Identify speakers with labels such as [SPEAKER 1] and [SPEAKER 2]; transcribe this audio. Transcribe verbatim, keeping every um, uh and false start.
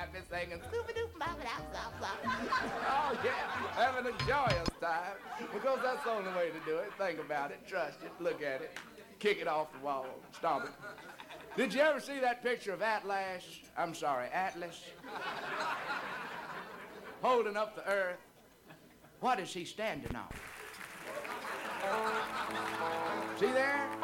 [SPEAKER 1] happy singing, Scooby-Doo, oh, yeah, having a joyous time. Because that's the only way to do it. Think about it, trust it, look at it, kick it off the wall, stomp it. Did you ever see that picture of Atlas? I'm sorry, Atlas? Holding up the earth. What is he standing on? See there?